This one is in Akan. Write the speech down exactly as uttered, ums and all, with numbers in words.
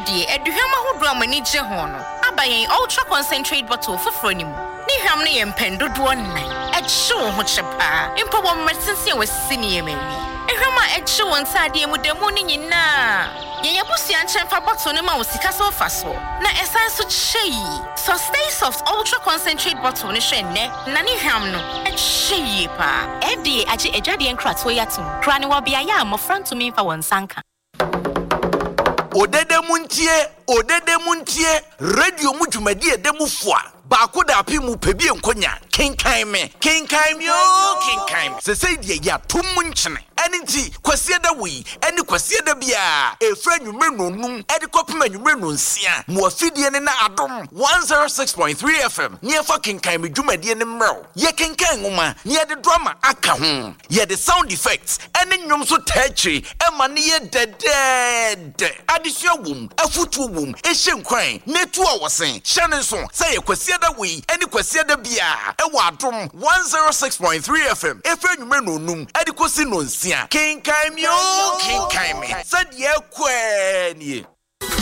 die eduhama hodo amani je ho no abayen ultra concentrate bottle foforo ni mu ni hwam no ye mpendodo nnan e hye ho chepa impo bo medicine we sini emewi ehwama e hye won sade mu demu ni nyina ye yebusu anchen fa bottle ne ma wo sika so fa so na esan so chei so stay soft ultra concentrate bottle ne hwe ne na ni hwam no e hye pa F D A age ejade enkrato yatum krane wo bia ya mo front me fa won sanka Odede muntie, odede muntie, radio mu dwumadi edemu foa. Baako da api mu pebi enkonya. Kenkan me, kenkan me o, kenkan me. Se sei die ya tum nchene. Eni nti kwasie da wi, eni kwasie da bia. Efra nwumre nonum, edi kopema nwumre nonsia. Mo afidie ne na adom one oh six point three F M. Nie fa kenkan me dwumadi ne mrew. Ye kenkan ngoma, nie de drama aka ho. Ye de sound effects, eni nwom so tachi, ema ne ye dedede. Adisua wum, afutu wum, ehye nkwan, netu a wosen. Hyane so, say ye kwasie da wi, eni kwasie da bia. Ewa adom one oh six point three F M. Efra nwumre nonum, edi kosi nonsia. King Kaimyo, King Kaime. Said ye kweni.